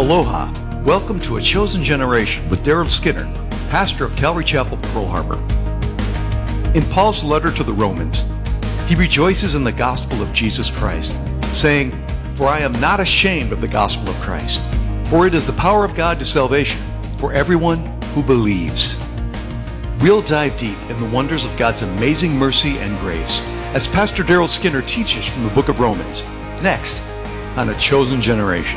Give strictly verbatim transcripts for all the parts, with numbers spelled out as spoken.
Aloha. Welcome to A Chosen Generation with Daryl Skinner, pastor of Calvary Chapel, Pearl Harbor. In Paul's letter to the Romans, he rejoices in the gospel of Jesus Christ, saying, "For I am not ashamed of the gospel of Christ, for it is the power of God to salvation for everyone who believes." We'll dive deep in the wonders of God's amazing mercy and grace as Pastor Daryl Skinner teaches from the book of Romans, next on A Chosen Generation.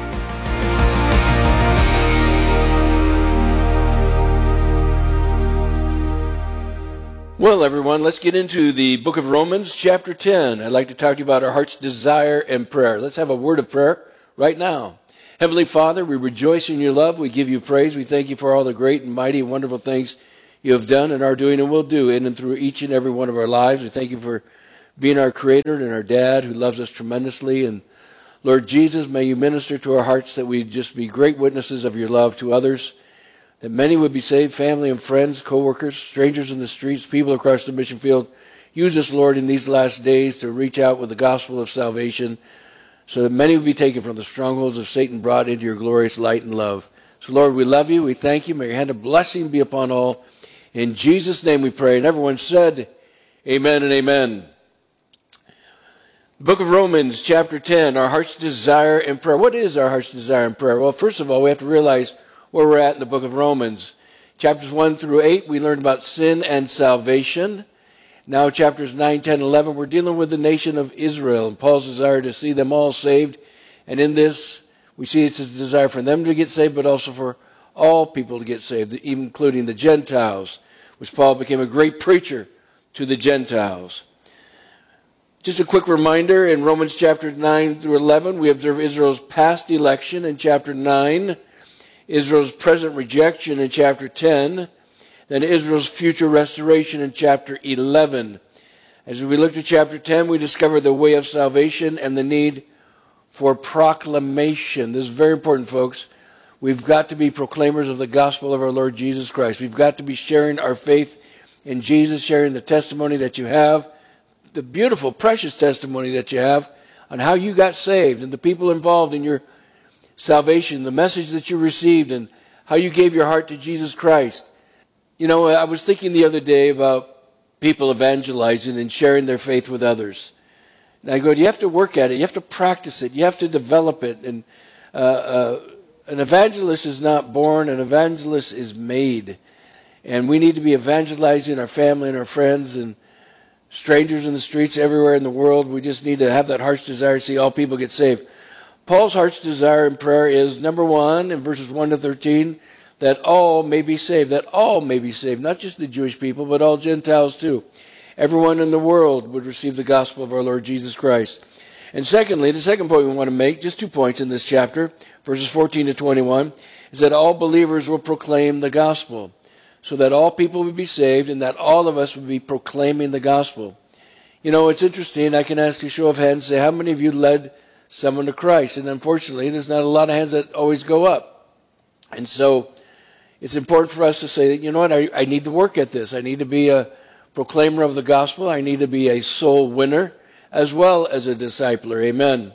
Well, everyone, let's get into the book of Romans, chapter ten. I'd like to talk to you about our heart's desire and prayer. Let's have a word of prayer right now. Heavenly Father, we rejoice in your love. We give you praise. We thank you for all the great and mighty and wonderful things you have done and are doing and will do in and through each and every one of our lives. We thank you for being our creator and our dad who loves us tremendously. And Lord Jesus, may you minister to our hearts that we just be great witnesses of your love to others, that many would be saved, family and friends, co-workers, strangers in the streets, people across the mission field. Use us, Lord, in these last days to reach out with the gospel of salvation so that many would be taken from the strongholds of Satan, brought into your glorious light and love. So, Lord, we love you. We thank you. May your hand of blessing be upon all. In Jesus' name we pray. And everyone said, amen and amen. Book of Romans, chapter ten, our heart's desire and prayer. What is our heart's desire and prayer? Well, first of all, we have to realize where we're at in the book of Romans. Chapters one through eight, we learned about sin and salvation. Now chapters nine, ten, eleven, we're dealing with the nation of Israel and Paul's desire to see them all saved. And in this, we see it's his desire for them to get saved, but also for all people to get saved, even including the Gentiles, which Paul became a great preacher to the Gentiles. Just a quick reminder, in Romans chapter nine through eleven, we observe Israel's past election in chapter nine, Israel's present rejection in chapter ten, then Israel's future restoration in chapter eleven. As we look to chapter ten, we discover the way of salvation and the need for proclamation. This is very important, folks. We've got to be proclaimers of the gospel of our Lord Jesus Christ. We've got to be sharing our faith in Jesus, sharing the testimony that you have, the beautiful, precious testimony that you have on how you got saved and the people involved in your salvation, the message that you received, and how you gave your heart to Jesus Christ. You know, I was thinking the other day about people evangelizing and sharing their faith with others. And I go, you have to work at it. You have to practice it. You have to develop it. And uh, uh, an evangelist is not born. An evangelist is made. And we need to be evangelizing our family and our friends and strangers in the streets everywhere in the world. We just need to have that heart's desire to see all people get saved. Paul's heart's desire in prayer is, number one, in verses one to thirteen, that all may be saved. That all may be saved. Not just the Jewish people, but all Gentiles too. Everyone in the world would receive the gospel of our Lord Jesus Christ. And secondly, the second point we want to make, just two points in this chapter, verses fourteen to twenty-one, is that all believers will proclaim the gospel. So that all people would be saved and that all of us would be proclaiming the gospel. You know, it's interesting. I can ask a show of hands, say, how many of you led someone to Christ? And unfortunately, there's not a lot of hands that always go up. And so it's important for us to say, you know what, I, I need to work at this. I need to be a proclaimer of the gospel. I need to be a soul winner as well as a discipler. Amen.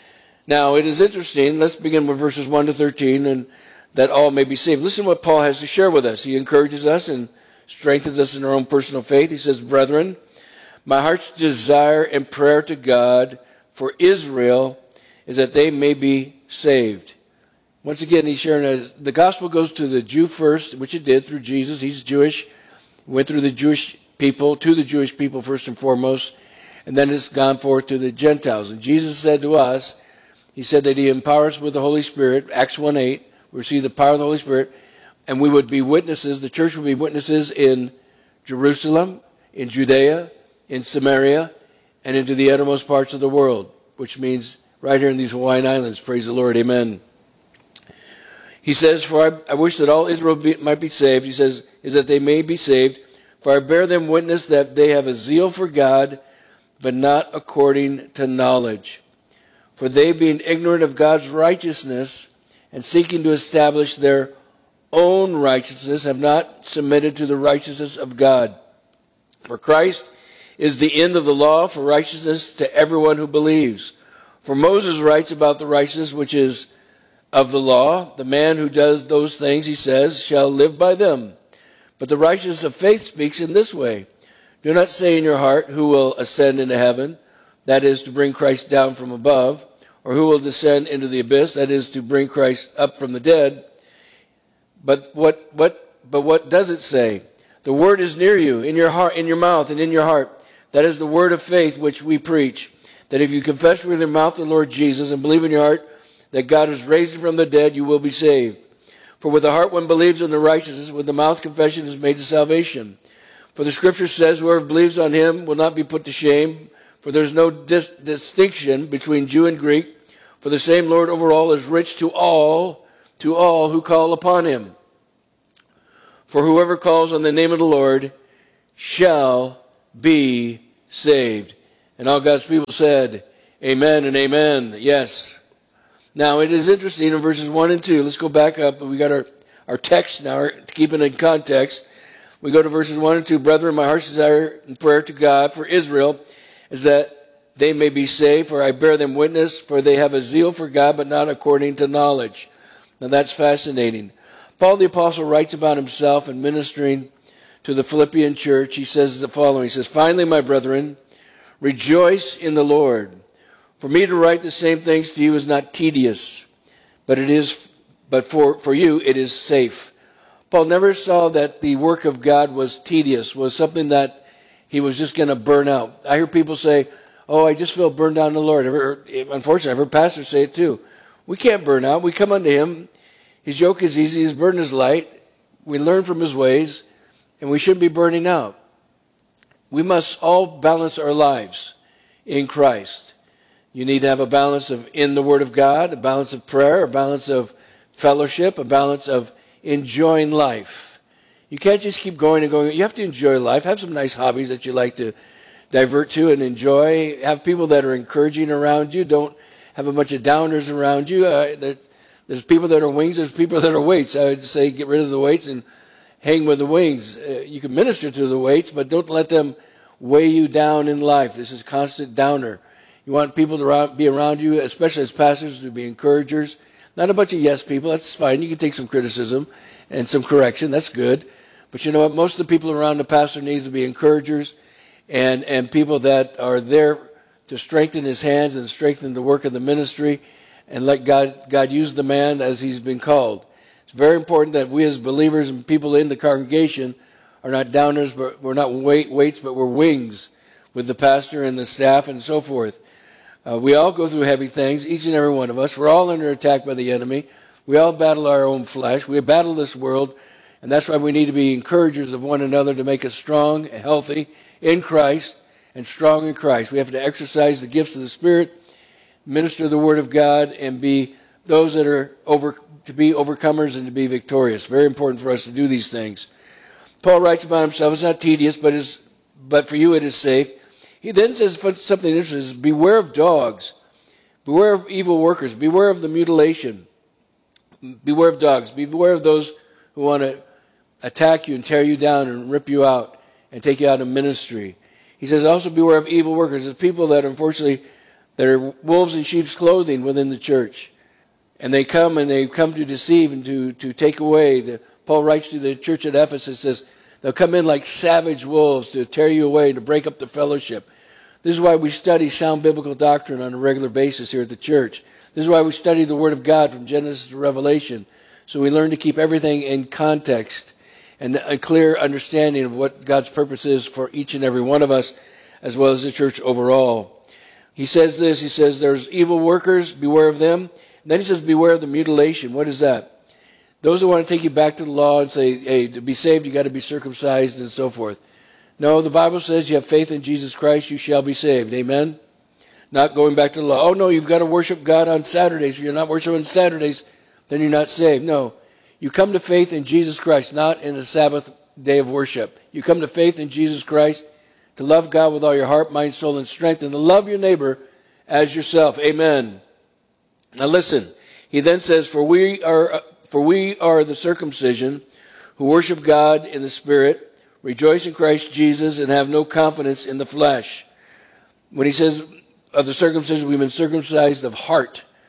Now, it is interesting. Let's begin with verses one to thirteen, and that all may be saved. Listen to what Paul has to share with us. He encourages us and strengthens us in our own personal faith. He says, brethren, my heart's desire and prayer to God for Israel is that they may be saved. Once again, he's sharing a, the gospel goes to the Jew first, which it did through Jesus. He's Jewish. Went through the Jewish people, to the Jewish people first and foremost, and then it's gone forth to the Gentiles. And Jesus said to us, he said that he empowers us with the Holy Spirit, Acts one eight, we receive the power of the Holy Spirit, and we would be witnesses, the church would be witnesses in Jerusalem, in Judea, in Samaria, and into the uttermost parts of the world, which means right here in these Hawaiian Islands. Praise the Lord. Amen. He says, for I, I wish that all Israel be, might be saved. He says, is that they may be saved. For I bear them witness that they have a zeal for God, but not according to knowledge. For they, being ignorant of God's righteousness and seeking to establish their own righteousness, have not submitted to the righteousness of God. For Christ is the end of the law for righteousness to everyone who believes. For Moses writes about the righteousness which is of the law. The man who does those things, he says, shall live by them. But the righteousness of faith speaks in this way. Do not say in your heart, who will ascend into heaven, that is, to bring Christ down from above, or who will descend into the abyss, that is, to bring Christ up from the dead. But what, what, but what does it say? The word is near you, in your heart, in your mouth, and in your heart. That is the word of faith which we preach, that if you confess with your mouth the Lord Jesus and believe in your heart that God has raised him from the dead, you will be saved. For with the heart one believes in the righteousness, with the mouth confession is made to salvation. For the scripture says, whoever believes on him will not be put to shame, for there is no dis- distinction between Jew and Greek, for the same Lord over all is rich to all, to all who call upon him. For whoever calls on the name of the Lord shall be saved. And all God's people said, amen and amen. Yes. Now it is interesting in verses one and two. Let's go back up. We got our, our text now to keep it in context. We go to verses one and two. Brethren, my heart's desire and prayer to God for Israel is that they may be saved, for I bear them witness, for they have a zeal for God, but not according to knowledge. Now that's fascinating. Paul the Apostle writes about himself and ministering to the Philippian church. He says the following. He says, finally, my brethren, rejoice in the Lord. For me to write the same things to you is not tedious, but it is, but for, for you it is safe. Paul never saw that the work of God was tedious, was something that he was just going to burn out. I hear people say, oh, I just feel burned out in the Lord. I've heard, unfortunately, I've heard pastors say it too. We can't burn out. We come unto him. His yoke is easy, his burden is light. We learn from his ways, and we shouldn't be burning out. We must all balance our lives in Christ. You need to have a balance of in the Word of God, a balance of prayer, a balance of fellowship, a balance of enjoying life. You can't just keep going and going. You have to enjoy life. Have some nice hobbies that you like to divert to and enjoy. Have people that are encouraging around you. Don't have a bunch of downers around you. Uh, There's people that are wings, there's people that are weights. I would say get rid of the weights and hang with the wings. Uh, you can minister to the weights, but don't let them weigh you down in life. This is constant downer. You want people to be around you, especially as pastors, to be encouragers. Not a bunch of yes people. That's fine. You can take some criticism and some correction. That's good. But you know what? Most of the people around the pastor needs to be encouragers and, and people that are there to strengthen his hands and strengthen the work of the ministry, and let God, God use the man as he's been called. It's very important that we as believers and people in the congregation are not downers, but we're not weight, weights, but we're wings with the pastor and the staff and so forth. Uh, we all go through heavy things, each and every one of us. We're all under attack by the enemy. We all battle our own flesh. We battle this world, and that's why we need to be encouragers of one another to make us strong, healthy in Christ, and strong in Christ. We have to exercise the gifts of the Spirit, minister the Word of God, and be those that are over to be overcomers and to be victorious. Very important for us to do these things. Paul writes about himself, it's not tedious, but is but for you it is safe. He then says something interesting, beware of dogs, beware of evil workers, beware of the mutilation, beware of dogs, beware of those who want to attack you and tear you down and rip you out and take you out of ministry. He says also beware of evil workers. There's people that unfortunately that are wolves in sheep's clothing within the church. And they come and they come to deceive and to, to take away. The, Paul writes to the church at Ephesus, says, they'll come in like savage wolves to tear you away, to break up the fellowship. This is why we study sound biblical doctrine on a regular basis here at the church. This is why we study the Word of God from Genesis to Revelation. So we learn to keep everything in context and a clear understanding of what God's purpose is for each and every one of us, as well as the church overall. He says this, he says, there's evil workers, beware of them. And then he says, beware of the mutilation. What is that? Those who want to take you back to the law and say, hey, to be saved, you got to be circumcised and so forth. No, the Bible says you have faith in Jesus Christ, you shall be saved. Amen? Not going back to the law. Oh, no, you've got to worship God on Saturdays. If you're not worshiping on Saturdays, then you're not saved. No, you come to faith in Jesus Christ, not in a Sabbath day of worship. You come to faith in Jesus Christ, to love God with all your heart, mind, soul, and strength, and to love your neighbor as yourself. Amen. Now listen, he then says, for we are for we are the circumcision who worship God in the Spirit, rejoice in Christ Jesus, and have no confidence in the flesh. When he says of the circumcision, we've been circumcised of heart.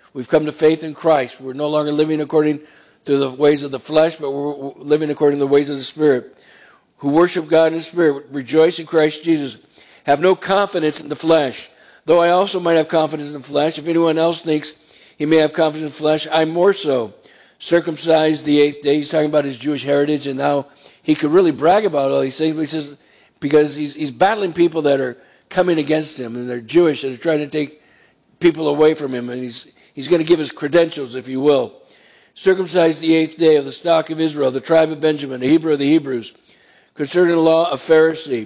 We've come to faith in Christ. We're no longer living according to the ways of the flesh, but we're living according to the ways of the Spirit. Who worship God in the Spirit, rejoice in Christ Jesus. Have no confidence in the flesh. Though I also might have confidence in the flesh, if anyone else thinks he may have confidence in the flesh, I more so. Circumcised the eighth day. He's talking about his Jewish heritage and how he could really brag about all these things. But he says, because he's, he's battling people that are coming against him, and they're Jewish, and they're trying to take people away from him, and he's he's going to give his credentials, if you will. Circumcised the eighth day, of the stock of Israel, the tribe of Benjamin, a Hebrew of the Hebrews, concerning the law, a Pharisee,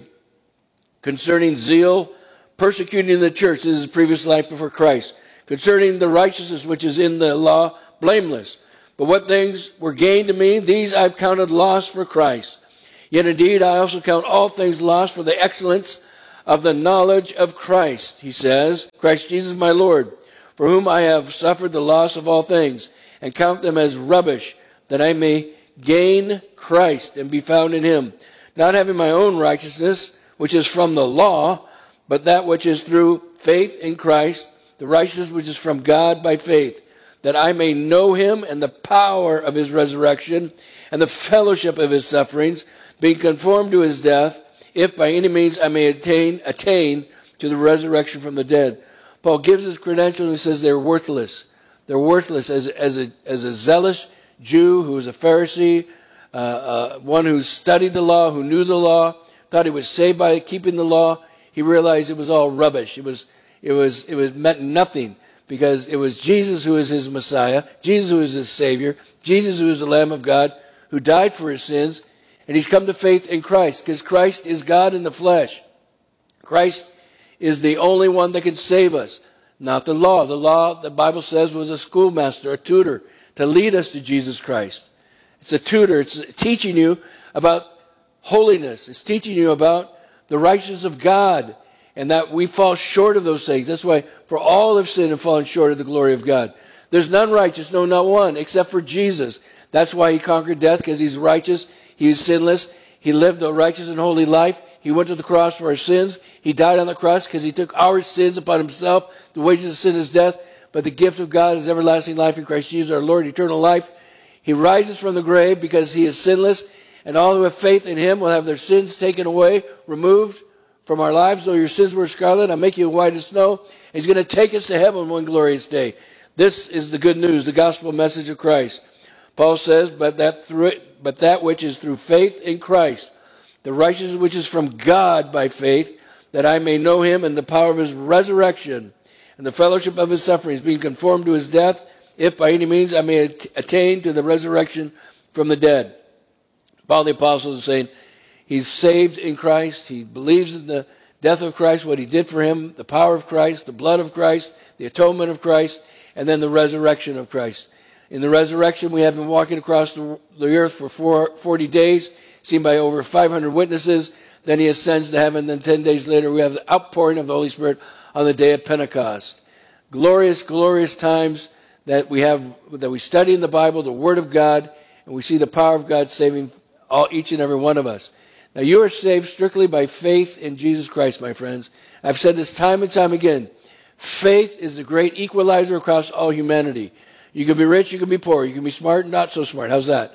concerning zeal, persecuting the church, this is his previous life before Christ, concerning the righteousness which is in the law, blameless. But what things were gained to me, these I've counted loss for Christ. Yet indeed I also count all things lost for the excellence of the knowledge of Christ, he says, Christ Jesus my Lord, for whom I have suffered the loss of all things, and count them as rubbish, that I may gain Christ and be found in him, not having my own righteousness, which is from the law, but that which is through faith in Christ, the righteousness which is from God by faith, that I may know him and the power of his resurrection and the fellowship of his sufferings, being conformed to his death, if by any means I may attain attain to the resurrection from the dead. Paul gives his credentials and says they're worthless. They're worthless as, as, a, as a zealous Jew who was a Pharisee, uh, uh, one who studied the law, who knew the law, thought he was saved by keeping the law. He realized it was all rubbish. It was, it was, it was meant nothing, because it was Jesus who is his Messiah, Jesus who is his Savior, Jesus who is the Lamb of God, who died for his sins, and he's come to faith in Christ, because Christ is God in the flesh. Christ is the only one that can save us, not the law. The law, the Bible says, was a schoolmaster, a tutor, to lead us to Jesus Christ. It's a tutor. It's teaching you about holiness. It's teaching you about the righteousness of God, and that we fall short of those things. That's why, for all have sinned and fallen short of the glory of God. There's none righteous, no, not one, except for Jesus. That's why he conquered death, because he's righteous. He was sinless. He lived a righteous and holy life. He went to the cross for our sins. He died on the cross because he took our sins upon himself. The wages of sin is death, but the gift of God is everlasting life in Christ Jesus our Lord, eternal life. He rises from the grave because he is sinless, and all who have faith in him will have their sins taken away, removed from our lives. Though your sins were scarlet, I'll make you white as snow. He's going to take us to heaven one glorious day. This is the good news, the gospel message of Christ. Paul says, but that through it, but that which is through faith in Christ, the righteousness which is from God by faith, that I may know him and the power of his resurrection and the fellowship of his sufferings, being conformed to his death, if by any means I may attain to the resurrection from the dead. Paul the Apostle is saying he's saved in Christ. He believes in the death of Christ, what he did for him, the power of Christ, the blood of Christ, the atonement of Christ, and then the resurrection of Christ. In the resurrection, we have been walking across the earth for four, forty days, seen by over five hundred witnesses. Then he ascends to heaven. Then ten days later, we have the outpouring of the Holy Spirit on the day of Pentecost. Glorious, glorious times that we have, that we study in the Bible, the Word of God, and we see the power of God saving all, each and every one of us. Now, you are saved strictly by faith in Jesus Christ, my friends. I've said this time and time again. Faith is the great equalizer across all humanity. You can be rich, you can be poor, you can be smart, not so smart. How's that?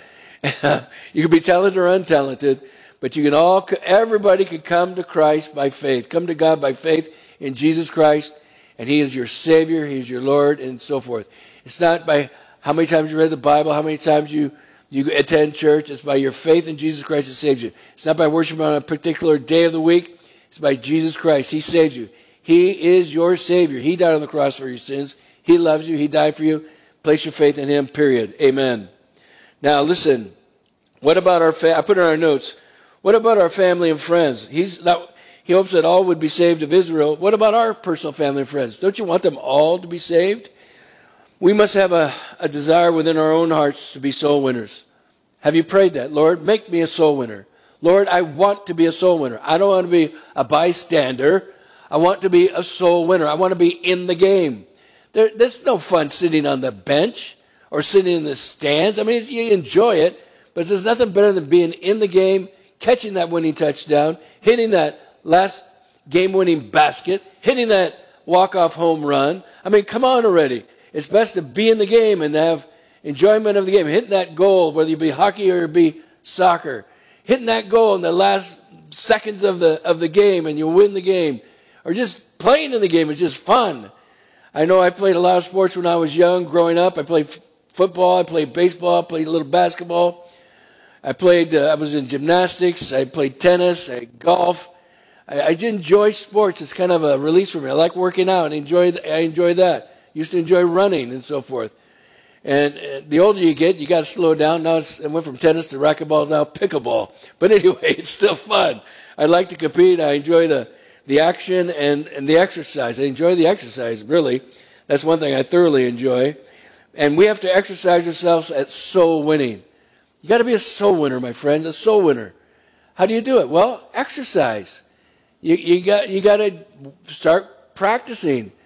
You can be talented or untalented, but you can all, everybody can come to Christ by faith, come to God by faith in Jesus Christ, and he is your Savior, he is your Lord, and so forth. It's not by how many times you read the Bible, how many times you, you attend church. It's by your faith in Jesus Christ that saves you. It's not by worshiping on a particular day of the week. It's by Jesus Christ. He saves you. He is your Savior. He died on the cross for your sins. He loves you. He died for you. Place your faith in him, period. Amen. Now, listen. What about our family? I put in our notes. What about our family and friends? He's not, he hopes that all would be saved of Israel. What about our personal family and friends? Don't you want them all to be saved? We must have a, a desire within our own hearts to be soul winners. Have you prayed that? Lord, make me a soul winner. Lord, I want to be a soul winner. I don't want to be a bystander. I want to be a soul winner. I want to be in the game. There, there's no fun sitting on the bench or sitting in the stands. I mean, you enjoy it, but there's nothing better than being in the game, catching that winning touchdown, hitting that last game-winning basket, hitting that walk-off home run. I mean, come on already. it's best to be in the game and have enjoyment of the game. Hitting that goal, whether it be hockey or it be soccer. Hitting that goal in the last seconds of the of the game and you win the game. Or just playing in the game is just fun. I know I played a lot of sports when I was young, growing up. I played f- football, I played baseball, I played a little basketball. I played, uh, I was in gymnastics, I played tennis, I golf. I, I did enjoy sports. It's kind of a release for me. I like working out and enjoy, I enjoy that. Used to enjoy running and so forth. And uh, the older you get, you got to slow down. Now it's, it went from tennis to racquetball, now pickleball. But anyway, it's still fun. I like to compete. I enjoy the, the action and, and the exercise. I enjoy the exercise, really. That's one thing I thoroughly enjoy. And we have to exercise ourselves at soul winning. You got to be a soul winner, my friends, a soul winner. How do you do it? Well, exercise. You, you got you got to start practicing.